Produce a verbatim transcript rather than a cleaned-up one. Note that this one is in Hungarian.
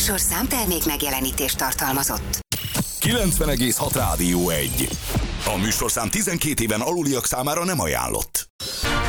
műsorszám termék megjelenítést tartalmazott. kilencven egész hat Rádió egy. A műsorszám tizenkét éven aluliak számára nem ajánlott.